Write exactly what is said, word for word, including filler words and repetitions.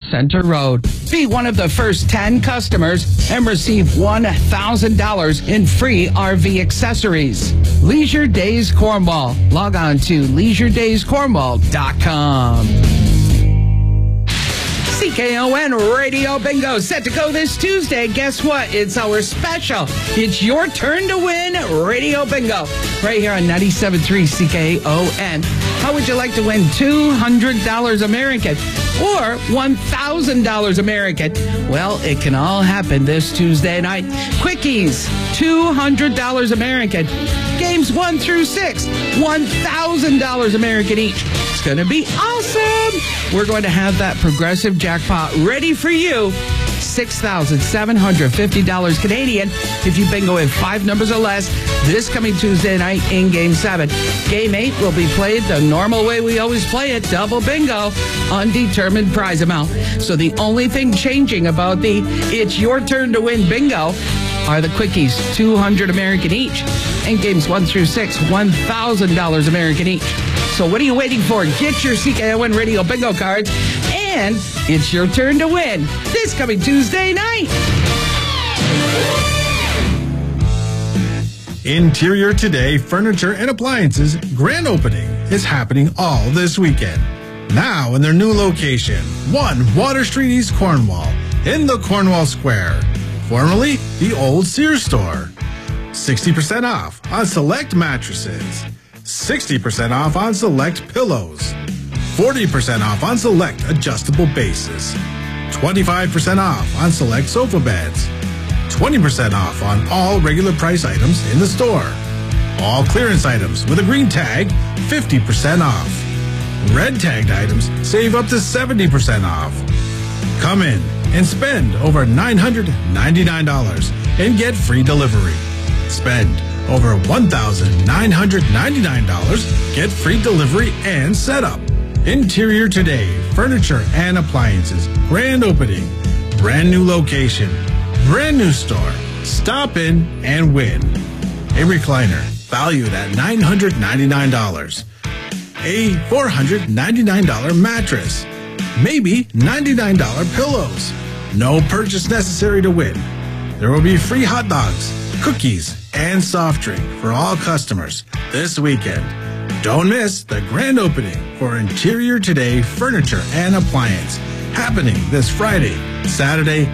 Center Road. Be one of the first ten customers and receive one thousand dollars in free R V accessories. Leisure Days Cornwall. Log on to leisure days cornwall dot com. C K O N Radio Bingo set to go this Tuesday. Guess what? It's our special. It's your turn to win Radio Bingo right here on ninety-seven point three C K O N. How would you like to win two hundred dollars American or one thousand dollars American? Well, it can all happen this Tuesday night. Quickies, two hundred dollars American. Games one through six, one thousand dollars American each. It's going to be awesome. We're going to have that progressive jackpot ready for you. six thousand seven hundred fifty dollars Canadian if you bingo in five numbers or less this coming Tuesday night in Game seven. Game eight will be played the normal way we always play it, double bingo, undetermined prize amount. So the only thing changing about the It's Your Turn to Win bingo are the quickies, two hundred American each, and games one through six, one thousand dollars American each. So what are you waiting for? Get your C K O N Radio Bingo cards, and it's your turn to win this coming Tuesday night. Interior Today Furniture and Appliances grand opening is happening all this weekend. Now in their new location, one Water Street East Cornwall, in the Cornwall Square, formerly the old Sears store. sixty percent off on select mattresses, sixty percent off on select pillows, forty percent off on select adjustable bases, twenty-five percent off on select sofa beds, twenty percent off on all regular price items in the store. All clearance items with a green tag, fifty percent off. Red tagged items save up to seventy percent off. Come in and spend over nine hundred ninety-nine dollars and get free delivery. Spend over one thousand nine hundred ninety-nine dollars, get free delivery and setup. Interior Today Furniture and Appliances grand opening, brand new location, brand new store. Stop in and win. A recliner valued at nine hundred ninety-nine dollars. A four hundred ninety-nine dollars mattress. Maybe ninety-nine dollars pillows. No purchase necessary to win. There will be free hot dogs, cookies, and soft drink for all customers this weekend. Don't miss the grand opening for Interior Today Furniture and Appliance happening this Friday, Saturday,